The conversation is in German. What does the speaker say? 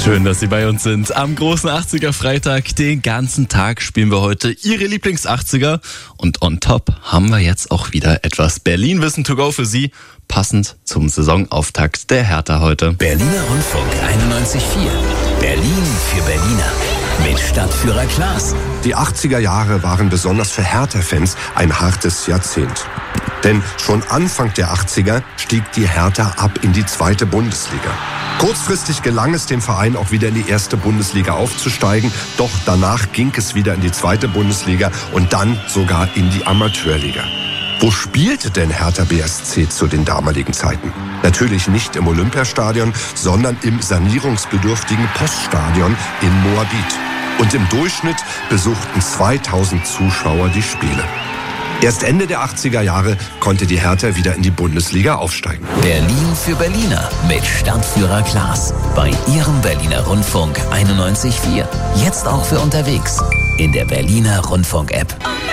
Schön, dass Sie bei uns sind. Am großen 80er Freitag, den ganzen Tag spielen wir heute Ihre Lieblings-80er. Und on top haben wir jetzt auch wieder etwas Berlin-Wissen to go für Sie, passend zum Saisonauftakt der Hertha heute. Berliner Rundfunk 91.4. Berlin für Berliner. Mit Stadtführer Klaas. Die 80er Jahre waren besonders für Hertha-Fans ein hartes Jahrzehnt. Denn schon Anfang der 80er stieg die Hertha ab in die 2. Bundesliga. Kurzfristig gelang es dem Verein auch wieder in die 1. Bundesliga aufzusteigen, doch danach ging es wieder in die 2. Bundesliga und dann sogar in die Amateurliga. Wo spielte denn Hertha BSC zu den damaligen Zeiten? Natürlich nicht im Olympiastadion, sondern im sanierungsbedürftigen Poststadion in Moabit. Und im Durchschnitt besuchten 2000 Zuschauer die Spiele. Erst Ende der 80er Jahre konnte die Hertha wieder in die Bundesliga aufsteigen. Berlin für Berliner mit Stadtführer Klaas. Bei Ihrem Berliner Rundfunk 91.4. Jetzt auch für unterwegs. In der Berliner Rundfunk-App.